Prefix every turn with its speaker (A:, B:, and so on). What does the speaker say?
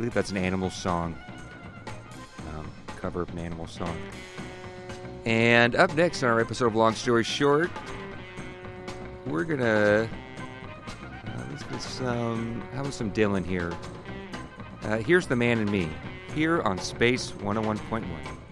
A: believe that's an Animal song. Cover of an Animal song. And up next on our episode of Long Story Short, we're gonna let's get some. How about some Dylan here? Here's The Man in Me, here on Space 101.1.